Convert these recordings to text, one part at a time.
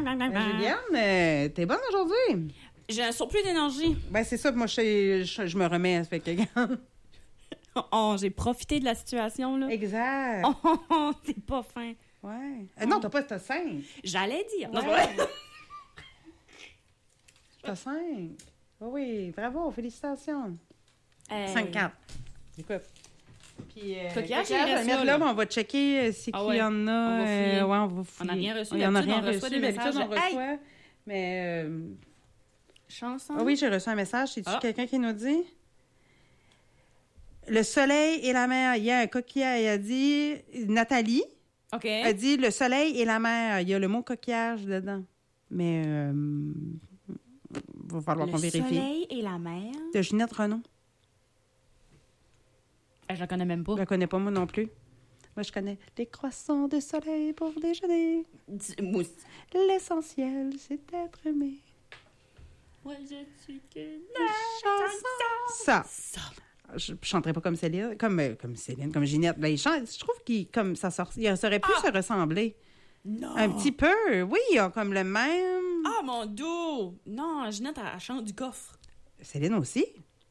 Juliane, t'es bonne aujourd'hui? J'ai un surplus d'énergie. Ben, c'est ça, moi, je me remets. Ça fait que... Oh, j'ai profité de la situation, là. Exact. Oh, c'est pas fin. Ouais. Non, t'as 5. J'allais dire. Non, Ouais. T'as 5. Oui, bravo, félicitations. 5-4. Écoute. Puis, coquillage, je vais mettre là, mais on va checker s'il y en a. On va fouiller. Ouais, on va fouiller. On n'a rien reçu. Il y en a rien reçu. reçoit des messages. On reçoit, mais... Chanson. Ah oui, j'ai reçu un message. C'est-tu quelqu'un qui nous dit? Le soleil et la mer. Il y a un coquillage. Elle a dit... Nathalie a dit le soleil et la mer. Il y a le mot coquillage dedans. Mais... il va falloir qu'on vérifie. Le soleil et la mer. De Ginette Renaud. Je la connais même pas. Je la connais pas, moi non plus. Moi, je connais les croissants de soleil pour déjeuner. Mousse. L'essentiel, c'est d'être aimé. Moi, je suis que Ça. Je chanterais pas comme Céline, comme Céline, comme Ginette. Ben, il chante, je trouve qu'il aurait pu se ressembler. Non. Un petit peu. Oui, ils ont comme le même. Ah, mon dos. Non, Ginette, elle chante du coffre. Céline aussi.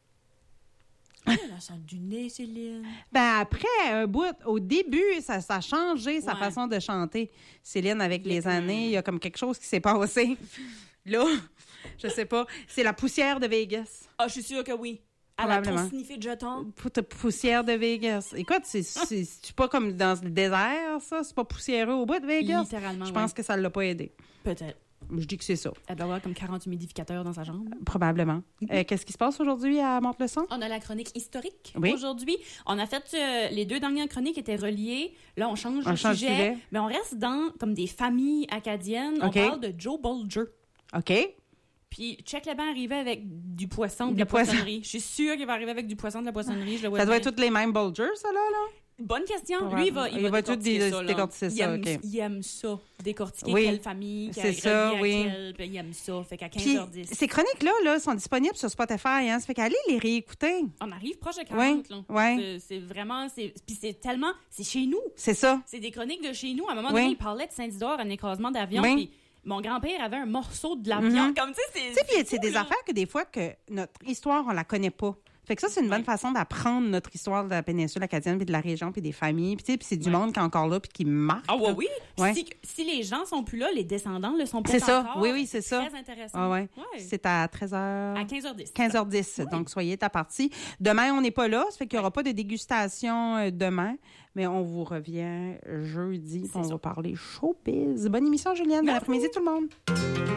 Elle chante du nez, Céline. Ben après, un bout, au début, ça a changé sa façon de chanter. Céline, avec les années, il y a comme quelque chose qui s'est passé. Là, je sais pas. C'est la poussière de Vegas. Ah, je suis sûre que oui. Elle a trop sniffé de jetons. Poussière de Vegas. Écoute, c'est pas comme dans le désert, ça. C'est pas poussiéreux au bout de Vegas. Littéralement, je pense que ça l'a pas aidé. Peut-être. Je dis que c'est ça. Elle doit avoir comme 40 humidificateurs dans sa jambe. Probablement. Qu'est-ce qui se passe aujourd'hui à Monte-le-Son? On a la chronique historique aujourd'hui. On a fait... les 2 dernières chroniques étaient reliées. Là, on change de sujet. Mais on reste dans comme des familles acadiennes. On parle de Joe Bolger. OK. Puis, Check le banc arrivait avec du poisson de la poissonnerie. Je suis sûre qu'il va arriver avec du poisson de la poissonnerie. Je le vois ça doit être toutes les mêmes Bolger, ça, là? Bonne question. Lui, il va tout décortiquer ça. Il aime ça, décortiquer quelle famille, quelle quelle, puis il aime ça. Fait qu'à 15h10. Ces chroniques-là là, sont disponibles sur Spotify. Hein? Ça fait qu'allez les réécouter. On arrive proche de 40. Oui. C'est vraiment... Puis c'est tellement... C'est chez nous. C'est ça. C'est des chroniques de chez nous. À un moment donné, il parlait de Saint-Isidore, un écrasement d'avion, puis mon grand-père avait un morceau de l'avion. Comme tu sais, c'est des affaires que des fois, que notre histoire, on la connaît pas. Fait que ça, c'est une bonne façon d'apprendre notre histoire de la péninsule acadienne, puis de la région, puis des familles. Puis c'est du monde qui est encore là, puis qui marque. Ah oui. Si les gens sont plus là, les descendants le sont plus encore. C'est ça. Oui, c'est ça. Très intéressant. Ah ouais. C'est à 13h. À 15h10. 15h10. Donc, soyez à partie. Demain, on n'est pas là. Ça fait qu'il n'y aura pas de dégustation demain. Mais on vous revient jeudi. On va parler showbiz. Bonne émission, Juliane. Bon après-midi, tout le monde.